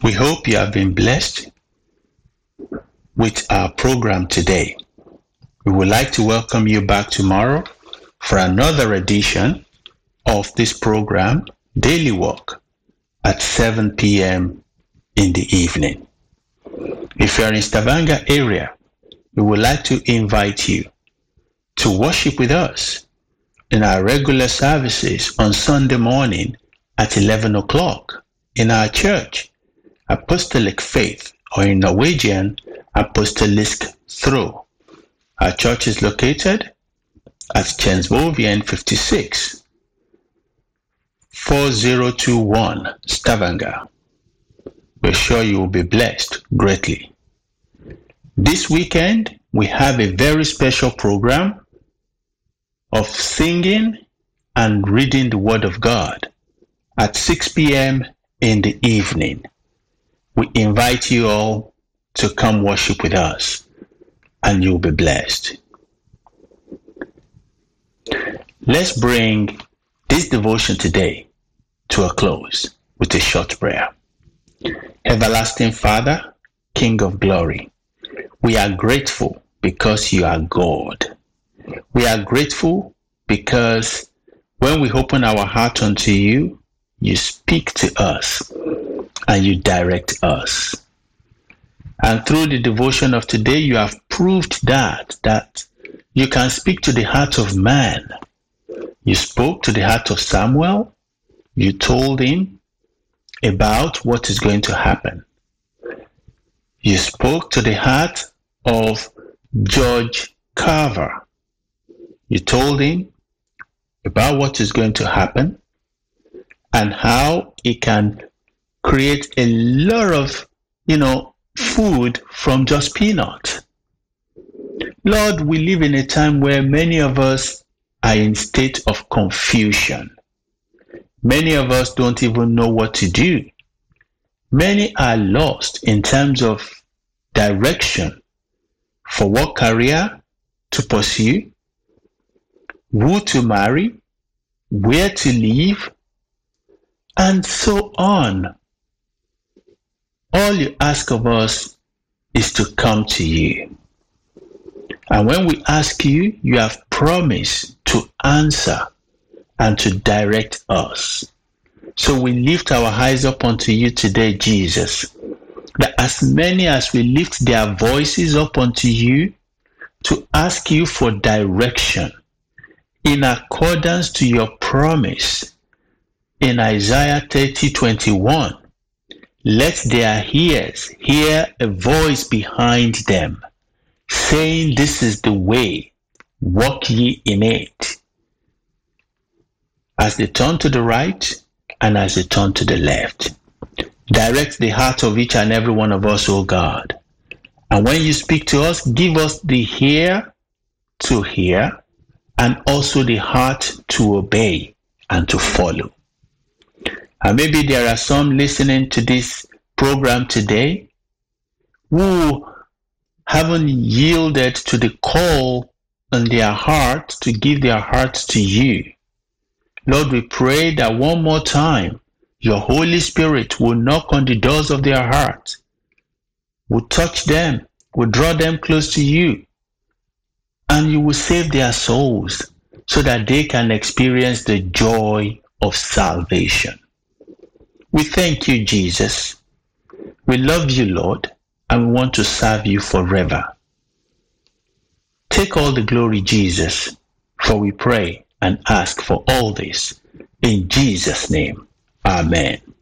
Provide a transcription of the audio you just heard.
We hope you have been blessed with our program today. We would like to welcome you back tomorrow for another edition of this program, Daily Walk, at 7 p.m. in the evening. If you are in Stavanger area, we would like to invite you to worship with us in our regular services on Sunday morning at 11 o'clock in our church, Apostolic Faith, or in Norwegian, Apostolisk Tro. Our church is located at Tjensbovien 56, 4021 Stavanger. We're sure you will be blessed greatly. This weekend, we have a very special program of singing and reading the Word of God at 6 p.m. in the evening. We invite you all to come worship with us, and you'll be blessed. Let's bring this devotion today to a close with a short prayer. Everlasting Father, King of glory, we are grateful because you are God. We are grateful because when we open our heart unto you, you speak to us and you direct us. And through the devotion of today, you have proved that you can speak to the heart of man. You spoke to the heart of Samuel. You told him about what is going to happen. You spoke to the heart of George Carver. You told him about what is going to happen and how he can create a lot of, food from just peanuts. Lord, we live in a time where many of us are in state of confusion. Many of us don't even know what to do. Many are lost in terms of direction for what career to pursue, who to marry, where to live, and so on. All you ask of us is to come to you. And when we ask you, you have promised to answer and to direct us. So we lift our eyes up unto you today, Jesus, that as many as we lift their voices up unto you to ask you for direction in accordance to your promise in Isaiah 30:21, let their ears hear a voice behind them, saying, this is the way, walk ye in it. As they turn to the right and as they turn to the left, direct the heart of each and every one of us, O God. And when you speak to us, give us the ear to hear and also the heart to obey and to follow. And maybe there are some listening to this program today who haven't yielded to the call in their heart to give their hearts to you. Lord, we pray that one more time, your Holy Spirit will knock on the doors of their heart, will touch them, will draw them close to you, and you will save their souls so that they can experience the joy of salvation. We thank you, Jesus. We love you, Lord, and we want to serve you forever. Take all the glory, Jesus, for we pray and ask for all this in Jesus' name. Amen.